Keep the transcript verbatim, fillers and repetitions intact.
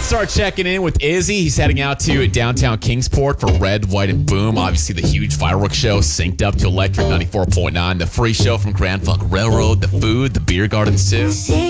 start checking in with Izzy. He's heading out to downtown Kingsport for Red, White, and Boom. Obviously, the huge fireworks show synced up to Electric ninety-four point nine. The free show from Grand Funk Railroad, the food, the beer gardens, too.